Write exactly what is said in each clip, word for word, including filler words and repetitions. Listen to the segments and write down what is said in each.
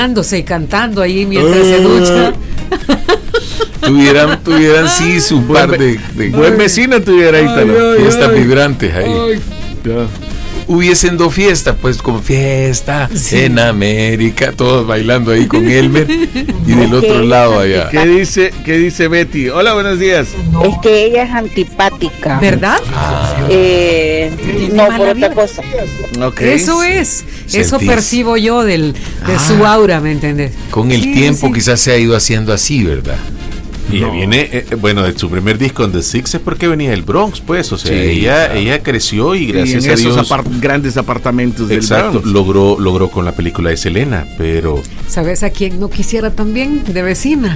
y cantando ahí mientras se ducha. Tuvieran, tuvieran sí su Buen par de, de Buen vecino tuviera ahí, Tano. fiestas vibrantes ahí. Ay, ya. Hubiesen dos fiestas, pues como fiesta Sí. en América, todos bailando ahí con Elmer y del otro lado allá. ¿Qué dice, qué dice Betty? Hola, buenos días. Es que ella es antipática. ¿Verdad? Eh, Tiene no, mala por otra vibra. cosa. Okay. Eso es, eso Sentís. percibo yo del, de Ah. su aura, ¿me entendés? Con el Sí, tiempo sí. quizás se ha ido haciendo así, ¿verdad? Y ella viene, eh, bueno, de su primer disco en The Six es porque venía del Bronx, pues, o sea, Sí, ella, claro. ella creció y Y gracias en a esos Dios, apart- grandes apartamentos del exacto, Bronx. logró, logró con la película de Selena, pero ¿Sabes a quién no quisiera también de vecina?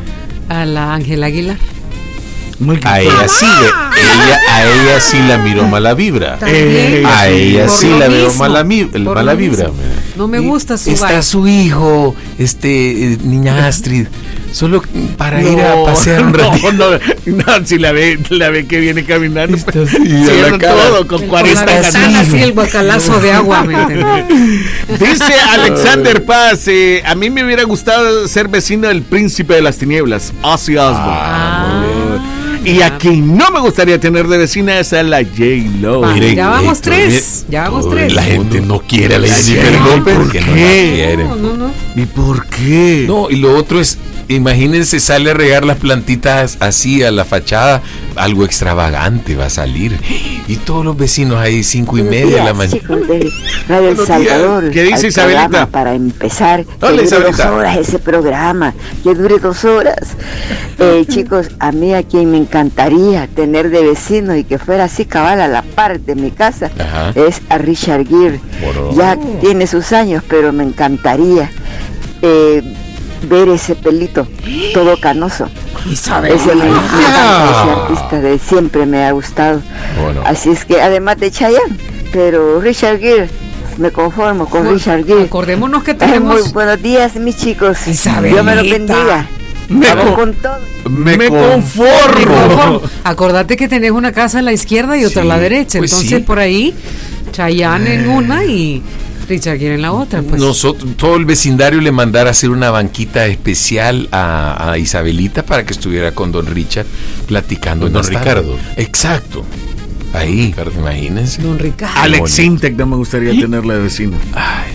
A la Ángela Aguilar. Muy a ella sí, le- ella, a ella sí la miró mala vibra. También. A ella Por sí lo la veo mismo, mala, mi- el por mala lo vibra. mismo. No me gusta su Está vibe. su hijo, este, eh, niña Astrid, solo para ir a No, pasear un ratito. no, no, no, si la ve, la ve que viene caminando, Está pues, así, a la cierra cara. todo con Con cuarenta la ganas. ventana así, el guacalazo de agua, ¿me entendés? Dice Alexander Paz, eh, a mí me hubiera gustado ser vecino del príncipe de las tinieblas, Ozzy Osbourne. Ah, Y a quien no me gustaría tener de vecina es a la J-Lo. Va, Miren, ya vamos eh, tres, ya vamos todo- tres. La gente no quiere a la La Jennifer gente, López. ¿por Porque no qué? la quieren. No, no, no. ¿Y por qué? No, y lo otro es, imagínense, sale a regar las plantitas así a la fachada, algo extravagante va a salir. Y todos los vecinos ahí, cinco y media de la mañana. Chicos de Radio El Buenos días. Salvador. ¿Qué dice al Isabelita? programa Para empezar, que Hola, dure Isabelita. dos horas ese programa, que dure dos horas. Eh, chicos, a mí a quien me encantaría tener de vecino y que fuera así cabal a la par de mi casa Ajá. es a Richard Gere. Bueno. Ya tiene sus años, pero me encantaría eh, ver ese pelito todo canoso. Isabel. Ese me, me encanta, ese artista de siempre me ha gustado. Bueno. Así es que además de Chayanne, pero Richard Gere, me conformo con Bueno, Richard Gere. acordémonos que Ay, tenemos- muy buenos días, mis chicos. Isabelita. Dios me los bendiga. Me Vamos con- con todo. Me, Me conformo. conformo. Acordate que tenés una casa a la izquierda y otra a la Sí, derecha. pues Entonces sí. por ahí, Chayanne en una y Richard Gere en la otra. Pues. Nosotros, todo el vecindario le mandara a hacer una banquita especial a, a Isabelita para que estuviera con don Richard platicando. Con en don las tardes. Ricardo. Exacto. Ahí, imagínense. Don Ricardo. Alex bonito. Sintek no me gustaría tenerla de vecino. Ay,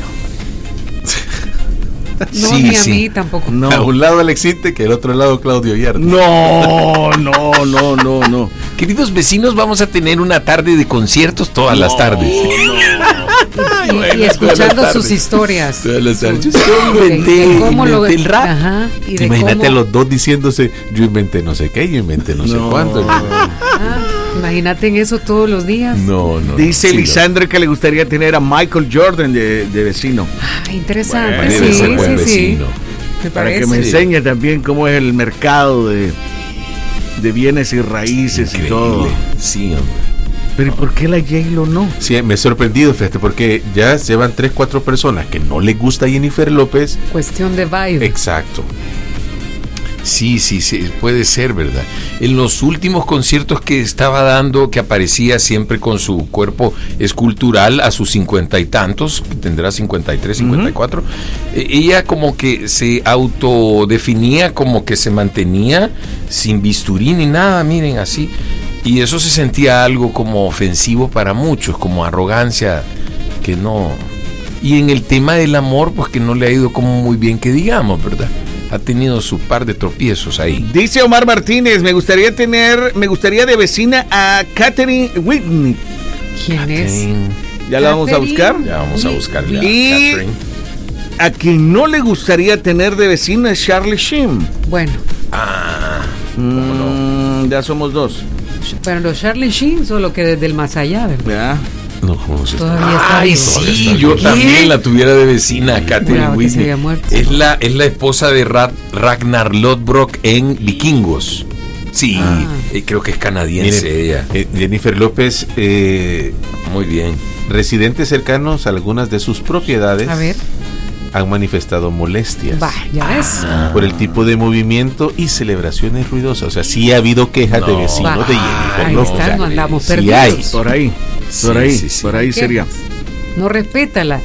No, sí, ni a sí. mí tampoco. No. A un lado Alex Intec, que al otro lado Claudio Yardi. No, no, no, no, no. Queridos vecinos, vamos a tener una tarde de conciertos todas las tardes. Y, y escuchando sus historias. Todas las tardes. Yo De- inventé, de cómo lo- inventé el rap. Ajá, y de Imagínate a cómo- los dos diciéndose, yo inventé no sé qué, yo inventé no, sé No. cuánto. Ah, imagínate en eso todos los días. No, no. Dice no, sí, Lisandra que le gustaría tener a Michael Jordan de, de vecino. Ah, interesante. Bueno, sí, debe ser sí, buen sí. vecino. Me Para que parece. me enseñe también cómo es el mercado de, de bienes y raíces y todo. Increíble. Sí, hombre. Pero ¿y por qué la J-Lo no? Sí, me he sorprendido, fíjate, porque ya llevan tres, cuatro personas que no les gusta Jennifer López. Cuestión de vibe. Exacto. Sí, sí, sí, puede ser, ¿verdad? En los últimos conciertos que estaba dando, que aparecía siempre con su cuerpo escultural a sus cincuenta y tantos, que tendrá cincuenta y tres, cincuenta y cuatro, eh, ella como que se autodefinía, como que se mantenía sin bisturí ni nada, miren, así. Y eso se sentía algo como ofensivo para muchos, como arrogancia, que no... Y en el tema del amor, pues que no le ha ido como muy bien que digamos, ¿verdad? Ha tenido su par de tropiezos ahí. Dice Omar Martínez, me gustaría tener, me gustaría de vecina a Katherine Whitney. ¿Quién es? Catherine, Ya la vamos a buscar. ya vamos a buscarle a Y- Catherine. A quien no le gustaría tener de vecina es Charlie Sheen. Bueno, Ah, Mm, ya somos dos. pero los Charlie Sheen, solo que desde el más allá, ¿verdad? ¿Verdad? No, ¿cómo se está? Todavía está ay, vivo. sí, yo ¿Qué? también la tuviera de vecina, a Catherine Juraba que se Whitney. había muerto. Es la, es la esposa de Ra- Ragnar Lodbrok en Vikingos. Sí, Ah. eh, creo que es canadiense Miren, ella. eh, Jennifer López, eh, Muy bien. residentes cercanos a algunas de sus propiedades A ver, han manifestado molestias va, ya ves. por el tipo de movimiento y celebraciones ruidosas. O sea, sí ha habido quejas de No. vecinos Va. de Jennifer Ahí López. está, O sea, no andamos sí perdidos. hay. Por ahí, Sí, por ahí, sí, sí. por ahí ¿Qué? sería. No respeta la,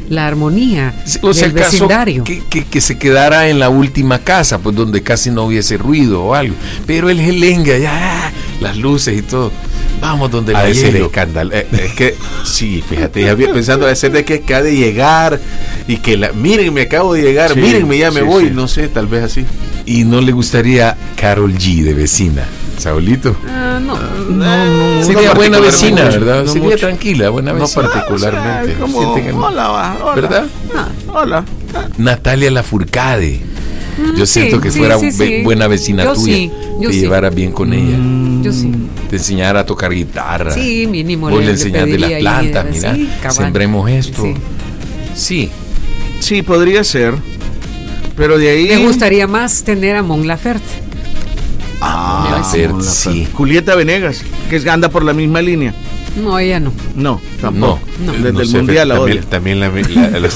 la armonía O sea, del acaso vecindario. que, que, que se quedara en la última casa, pues donde casi no hubiese ruido o algo. Pero el gelenga, ya, las luces y todo. Vamos donde Ha la de ser hielo. escándalo. Eh, Es que, sí, fíjate, ya había pensando a ser de que acaba de llegar y que la, miren, me acabo de llegar, Sí, mírenme, ya me sí, voy, sí. no sé, tal vez así. Y no le gustaría Karol G de vecina. Saulito. Ah, no. No, no, Sería no buena vecina, particularmente, ¿verdad? no Sería mucho. tranquila, buena No vecina. particularmente. Como, Sienten que- hola, va, hola. ¿Verdad? Ah, hola. Natalia Lafourcade. Mm, Yo sí, siento que sí, fuera sí, be- sí. buena vecina Yo tuya. sí, yo te sí. llevara bien con ella. Yo sí. Te enseñara a tocar guitarra. Sí, mínimo. Vos le- le le enseñás de las pediría ahí, plantas, eh, mira. sí, cabal. Sembremos esto. Sí. Sí. Sí, podría ser. Pero de ahí. Me gustaría más tener a Mon Laferte. Ah, Mon Laferte, Mon Laferte. sí. Julieta Venegas, que es- anda por la misma línea. No, ella no. No, tampoco. No. Desde No el sé, mundial la también, odia. también la, la- los-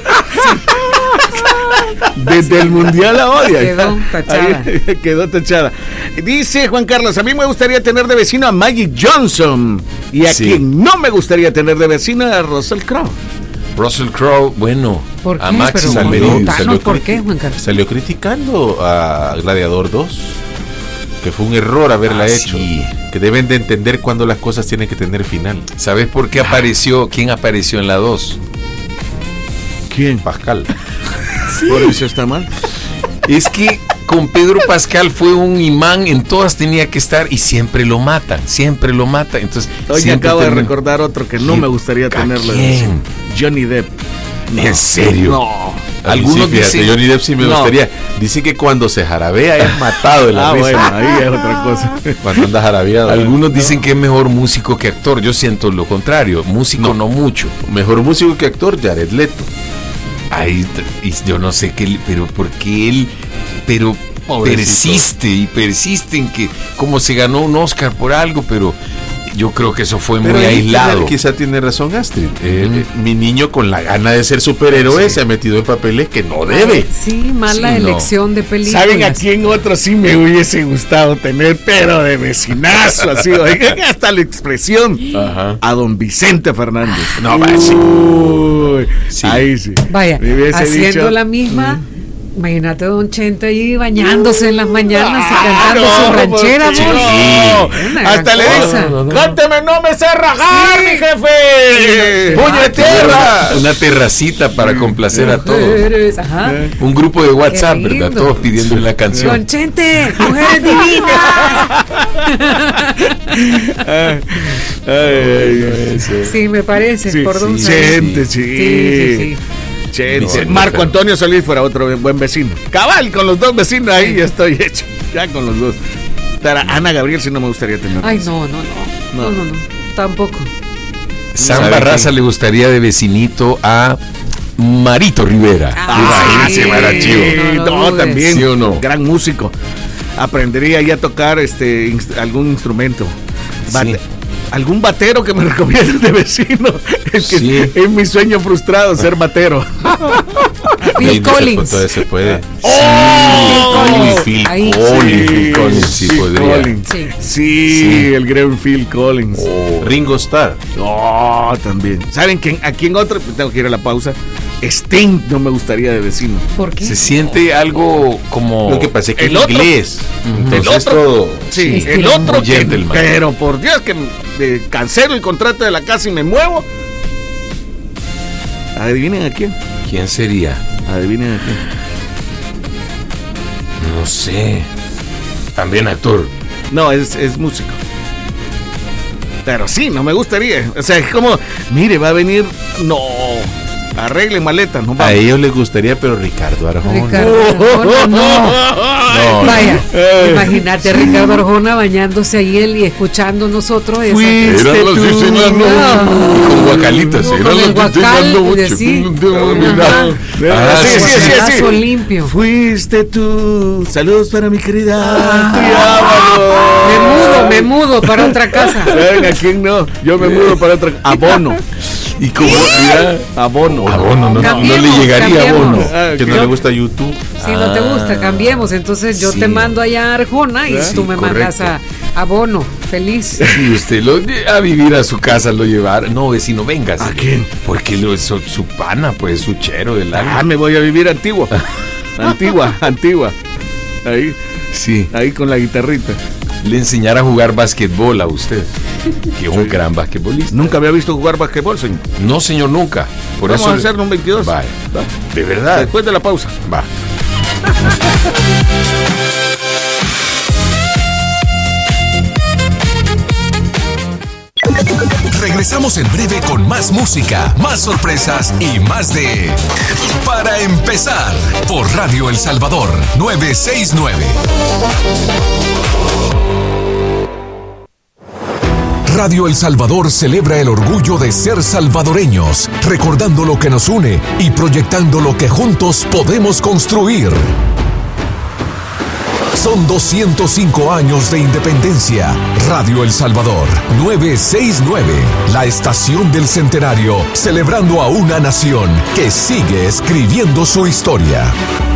Desde el mundial la odia. Quedó tachada. Ahí quedó tachada. Dice Juan Carlos, a mí me gustaría tener de vecino a Magic Johnson. Y a Sí. quien no me gustaría tener de vecino a Russell Crowe. Russell Crowe, bueno. ¿Por qué? A Máximo Pero Almeida, Almeida. contanos salió por criti- qué, Juan Carlos. salió criticando a Gladiador dos, que fue un error haberla Ah, hecho, sí. que deben de entender cuando las cosas tienen que tener final. ¿Sabes por qué apareció? ¿Quién apareció en la dos? ¿Quién? Pascal. Por eso está mal. Es que con Pedro Pascal fue un imán, en todas tenía que estar y siempre lo matan, siempre lo matan. Entonces, Hoy siempre acabo de termina- recordar otro que no ¿Quién? me gustaría ¿A tenerlo. de quién? vecino. Johnny Depp. ¿En serio? No. Algunos Sí, fíjate, dicen- Johnny Depp sí me No. gustaría. Dice que cuando se jarabea es matado de la Ah, risa. bueno, ahí es otra cosa. Cuando anda jarabeado. Algunos dicen que es mejor músico que actor. Yo siento lo contrario. Músico no, mucho. Mejor músico que actor, Jared Leto. Ay, t- y yo no sé qué, pero porque él, pero Pobrecito. persiste y persiste en que como se ganó un Oscar por algo, pero yo creo que eso fue muy Pero ahí aislado. tiene- quizá tiene razón Astrid. Eh, eh, mi niño con la gana de ser superhéroe se ha metido en papeles que no debe. Sí, mala Sí, no. elección de películas. ¿Saben a quién otro sí me hubiese gustado tener, pero de vecinazo, así, oigan, hasta la expresión? Ajá. A don Vicente Fernández. No, va, sí. Uy, Sí. ahí sí. Vaya, Me hubiese haciendo dicho, la misma. Imagínate Don Chente ahí bañándose en las mañanas y Ah, cantando no, su ranchera. ¿por qué pues. no? Una Hasta gran le cosa. dice, no, no. cánteme, no me sé rajar, mi jefe. ¡Puñetera! Una terracita para complacer a todos. Mujeres, ajá. Un grupo de WhatsApp, Qué ¿verdad? lindo. Todos pidiendo la Don canción. Chente, mujeres divinas. Ay, ay, ay. Sí, me parece, Sí, por Don sí, Saúl. Chente, sí. Sí, sí, sí. Chente. No, Marco no, Antonio Solís fuera otro buen vecino. Cabal, con los dos vecinos ahí ya estoy hecho. Ya con los dos. Pero Ana Gabriel sí no me gustaría tener. Ay, no, no, no. No, no, no. Tampoco. Sam ¿Sabe Barraza quién? le gustaría de vecinito a Marito Rivera. Ah, sí, sí, era chivo. no lo No, dudes. también. ¿Sí o no? Gran músico. Aprendería ya a tocar este inst- algún instrumento. Bate- Sí. Algún batero que me recomiende de vecino. Es que Sí. es mi sueño frustrado ser batero. Phil Ahí no se- Collins. todavía se puede. ¡Oh! Phil Uy, Phil Ahí. Collins, Phil Collins, sí, Phil podría. Collins. Sí. Sí, Sí. el gran Phil Collins. O Ringo Starr. Oh, también. ¿Saben quién? ¿A quién otro? Tengo que ir a la pausa. Sting no me gustaría de vecino. ¿Por qué? Se siente algo como... Lo que pasa es que El es otro- inglés. Entonces el otro- todo. Sí, Sí, el estilo otro muy que- gentleman. pero por Dios que eh, cancelo el contrato de la casa y me muevo. Adivinen a quién. ¿Quién sería? Adivinen a quién. No sé. También actor. No, es, es músico. Pero sí, no me gustaría. O sea, es como, mire, va a venir. No, arreglen maleta, no A vamos. ellos les gustaría, pero Ricardo Arjona. Ricardo Arjona, no. No, Vaya, Eh. imagínate a Ricardo Arjona bañándose ahí él y escuchando nosotros esa. Fuiste Eran las tú. diez en la noche. No. Y con guacalitos. Con Eran el las diez en la guacal, noche. y decir, No te voy a olvidar. Ajá. Ah, Sí, sí, sí, sí. Guacalazo limpio. Fuiste tú. Saludos para mi querida. Ah. Te amo. Me mudo, me mudo para otra casa. ¿Saben a quién no? Yo me mudo para otra. Abono. Y como ya... Abono. Abono, no, no, no Cambiemos, le llegaría cambiemos. abono. Ah, Que no ¿qué? le gusta YouTube. Si no te gusta, cambiemos. Entonces yo sí. te mando allá a Arjona y Sí, tú me mandas correcto. a, a Bono. feliz. Y usted lo, a vivir a su casa lo llevar. No, vecino, venga. ¿A quién? Porque lo, su, su pana, pues, su chero del alma. Ah, me voy a vivir a Antigua. Antigua, Antigua. Ahí, Sí. ahí con la guitarrita. Le enseñara a jugar basquetbol a usted. Que es un gran basquetbolista. Nunca había visto jugar basquetbol, señor. No, señor, nunca. Por Vamos eso a le- hacerlo un veintidós. Vale. De verdad. Después de la pausa. Va. Regresamos en breve con más música, más sorpresas y más de Para Empezar por Radio El Salvador novecientos sesenta y nueve. Radio El Salvador celebra el orgullo de ser salvadoreños, recordando lo que nos une y proyectando lo que juntos podemos construir. Son doscientos cinco años de independencia. Radio El Salvador novecientos sesenta y nueve, la estación del centenario, celebrando a una nación que sigue escribiendo su historia.